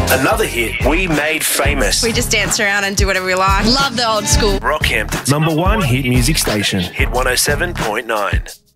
Another hit we made famous. We just dance around and do whatever we like. Love the old school. Rockhampton's Number one hit music station. Hit 107.9.